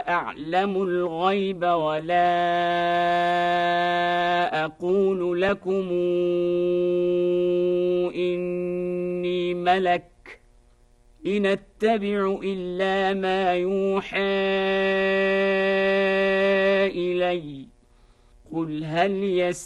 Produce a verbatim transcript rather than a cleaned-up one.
أعلم الغيب ولا أقول لكم إني ملك إن أتبع إلا ما يوحى إلي قل هل يستطيع